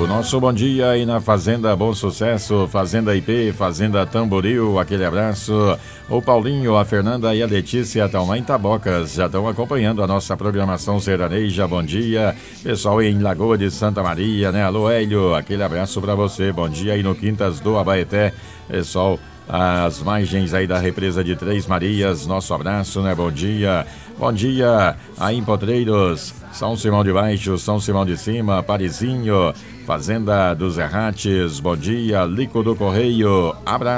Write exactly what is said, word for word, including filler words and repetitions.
Nosso bom dia aí na Fazenda Bom Sucesso, Fazenda I P, Fazenda Tamboril, aquele abraço. O Paulinho, a Fernanda e a Letícia estão lá em Tabocas, já estão acompanhando a nossa programação sertaneja. Bom dia, pessoal em Lagoa de Santa Maria, né? Alô, Hélio, aquele abraço para você. Bom dia aí no Quintas do Abaeté, pessoal, as margens aí da represa de Três Marias, nosso abraço, né? Bom dia, bom dia aí em Potreiros, São Simão de Baixo, São Simão de Cima, Parizinho, Fazenda dos Errates, bom dia, Lico do Correio, abraço.